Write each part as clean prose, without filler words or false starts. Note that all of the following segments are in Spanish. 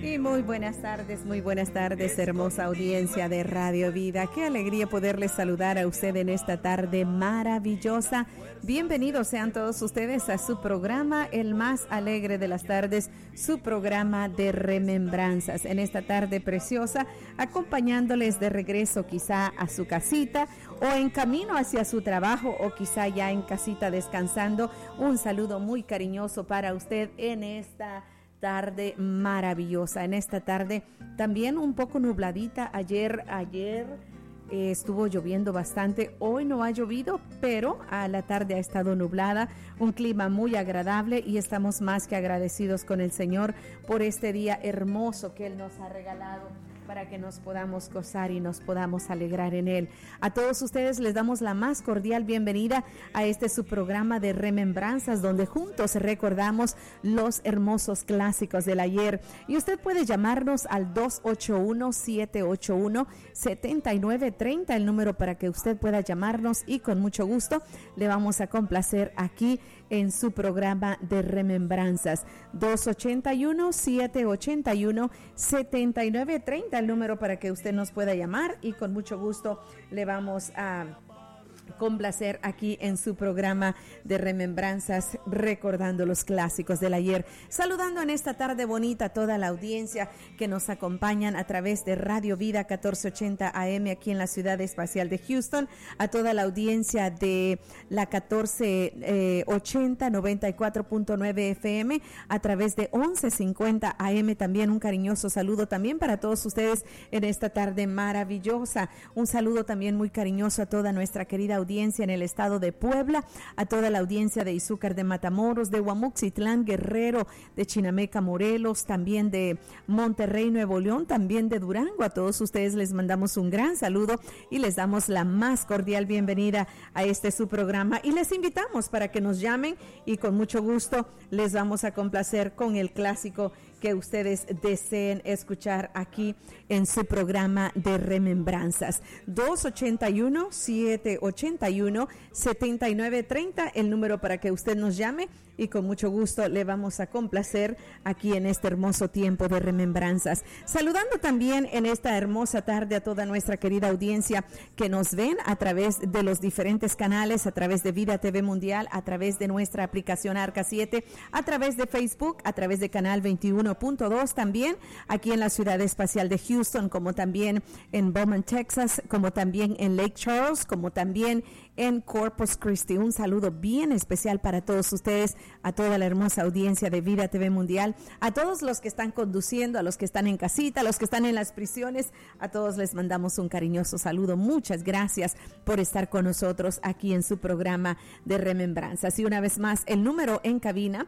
Y muy buenas tardes, hermosa audiencia de Radio Vida. Qué alegría poderles saludar a usted en esta tarde maravillosa. Bienvenidos sean todos ustedes a su programa, el más alegre de las tardes, su programa de remembranzas. En esta tarde preciosa, acompañándoles de regreso quizá a su casita o en camino hacia su trabajo o quizá ya en casita descansando. Un saludo muy cariñoso para usted en esta tarde maravillosa, en esta tarde también un poco nubladita. Ayer estuvo lloviendo bastante, hoy no ha llovido, pero a la tarde ha estado nublada, un clima muy agradable y estamos más que agradecidos con el Señor por este día hermoso que Él nos ha regalado para que nos podamos gozar y nos podamos alegrar en Él. A todos ustedes les damos la más cordial bienvenida a este su programa de remembranzas, donde juntos recordamos los hermosos clásicos del ayer. Y usted puede llamarnos al 281-781-7930, el número para que usted pueda llamarnos, y con mucho gusto le vamos a complacer aquí en su programa de remembranzas. 281-781-7930, el número para que usted nos pueda llamar, y con mucho gusto le vamos a complacer aquí en su programa de remembranzas, recordando los clásicos del ayer. Saludando en esta tarde bonita a toda la audiencia que nos acompañan a través de Radio Vida 1480 AM aquí en la ciudad espacial de Houston, a toda la audiencia de la 1480 94.9 FM a través de 1150 AM. También un cariñoso saludo también para todos ustedes en esta tarde maravillosa. Un saludo también muy cariñoso a toda nuestra querida audiencia en el estado de Puebla, a toda la audiencia de Izúcar de Matamoros, de Guamuxitlán, Guerrero, de Chinameca, Morelos, también de Monterrey, Nuevo León, también de Durango. A todos ustedes les mandamos un gran saludo y les damos la más cordial bienvenida a este su programa, y les invitamos para que nos llamen y con mucho gusto les vamos a complacer con el clásico que ustedes deseen escuchar aquí en su programa de remembranzas. 281-781-7930, el número para que usted nos llame, y con mucho gusto le vamos a complacer aquí en este hermoso tiempo de remembranzas. Saludando también en esta hermosa tarde a toda nuestra querida audiencia que nos ven a través de los diferentes canales, a través de Vida TV Mundial, a través de nuestra aplicación Arca 7, a través de Facebook, a través de Canal 21.2, también aquí en la ciudad espacial de Houston, como también en Beaumont, Texas, como también en Lake Charles, como también en Corpus Christi. Un saludo bien especial para todos ustedes, a toda la hermosa audiencia de Vida TV Mundial, a todos los que están conduciendo, a los que están en casita, a los que están en las prisiones, a todos les mandamos un cariñoso saludo. Muchas gracias por estar con nosotros aquí en su programa de remembranzas. Y una vez más, el número en cabina,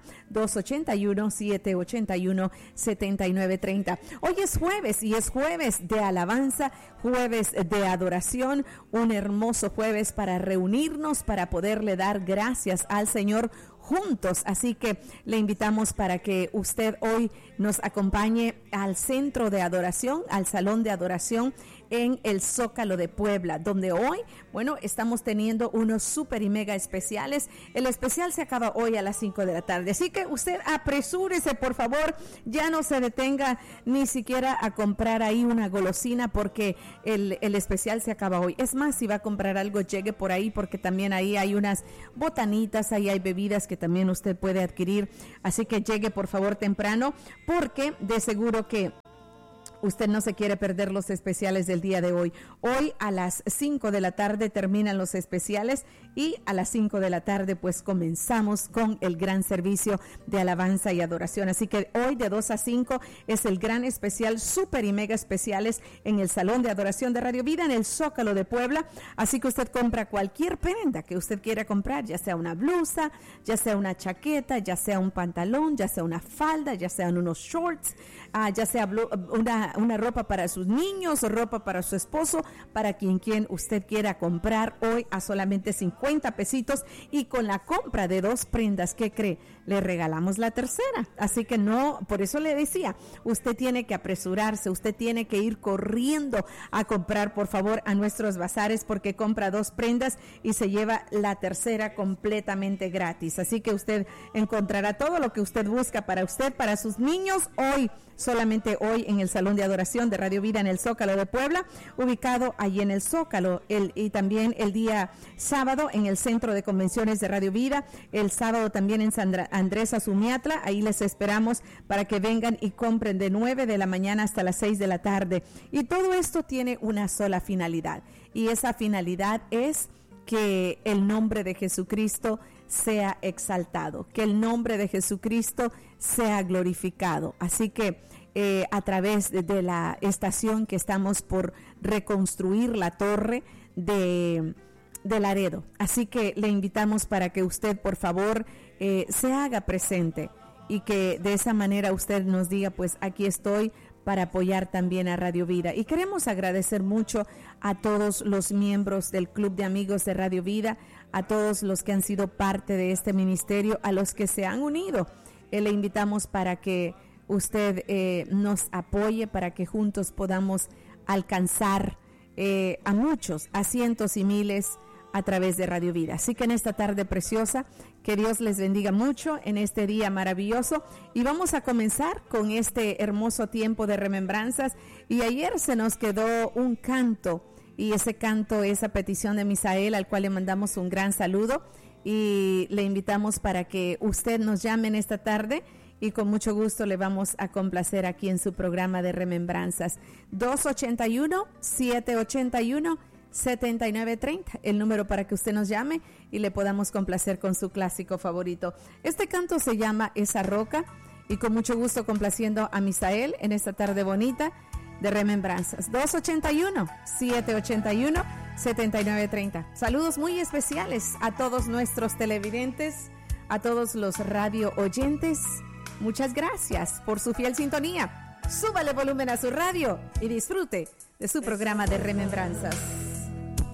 281-781-7930. Hoy es jueves, y es jueves de alabanza, jueves de adoración, un hermoso jueves para reunirnos, para poderle dar gracias al Señor juntos. Así que le invitamos para que usted hoy nos acompañe al centro de adoración, al salón de adoración en el Zócalo de Puebla, donde hoy, bueno, estamos teniendo unos súper y mega especiales. El especial se acaba hoy a las 5 de la tarde, así que usted apresúrese, por favor, ya no se detenga ni siquiera a comprar ahí una golosina, porque el especial se acaba hoy. Es más, si va a comprar algo, llegue por ahí, porque también ahí hay unas botanitas, ahí hay bebidas que también usted puede adquirir, así que llegue por favor temprano, porque de seguro que usted no se quiere perder los especiales del día de hoy. Hoy a las 5 de la tarde terminan los especiales, y a las 5 de la tarde pues comenzamos con el gran servicio de alabanza y adoración. Así que hoy de 2 a 5 es el gran especial, súper y mega especiales en el Salón de Adoración de Radio Vida en el Zócalo de Puebla. Así que usted compra cualquier prenda que usted quiera comprar, ya sea una blusa, ya sea una chaqueta, ya sea un pantalón, ya sea una falda, ya sean unos shorts, ya sea una una ropa para sus niños o ropa para su esposo, para quien usted quiera comprar hoy a solamente 50 pesitos, y con la compra de 2 prendas, ¿qué cree? Le regalamos la tercera. Así que no, por eso le decía, usted tiene que apresurarse, usted tiene que ir corriendo a comprar, por favor, a nuestros bazares, porque compra 2 prendas y se lleva la tercera completamente gratis. Así que usted encontrará todo lo que usted busca para usted, para sus niños, hoy, solamente hoy, en el Salón de Adoración de Radio Vida en el Zócalo de Puebla, ubicado allí en el Zócalo, y también el día sábado en el Centro de Convenciones de Radio Vida, el sábado también en San Andrés Azumiatla. Ahí les esperamos para que vengan y compren de 9 de la mañana hasta las 6 de la tarde. Y todo esto tiene una sola finalidad, y esa finalidad es que el nombre de Jesucristo sea exaltado, que el nombre de Jesucristo sea glorificado. Así que a través de la estación que estamos por reconstruir, la torre de Laredo. Así que le invitamos para que usted, por favor, se haga presente, y que de esa manera usted nos diga, pues aquí estoy para apoyar también a Radio Vida. Y queremos agradecer mucho a todos los miembros del Club de Amigos de Radio Vida, a todos los que han sido parte de este ministerio, a los que se han unido. Le invitamos para que usted nos apoye, para que juntos podamos alcanzar a muchos, a cientos y miles a través de Radio Vida. Así que en esta tarde preciosa, que Dios les bendiga mucho en este día maravilloso, y vamos a comenzar con este hermoso tiempo de remembranzas. Y ayer se nos quedó un canto, y ese canto es a petición de Misael, al cual le mandamos un gran saludo, y le invitamos para que usted nos llame en esta tarde, y con mucho gusto le vamos a complacer aquí en su programa de remembranzas. 281-781-7930, el número para que usted nos llame y le podamos complacer con su clásico favorito. Este canto se llama Esa Roca, y con mucho gusto complaciendo a Misael en esta tarde bonita de remembranzas. 281-781-7930. Saludos muy especiales a todos nuestros televidentes, a todos los radio oyentes. Muchas gracias por su fiel sintonía. Súbale volumen a su radio y disfrute de su programa de remembranzas.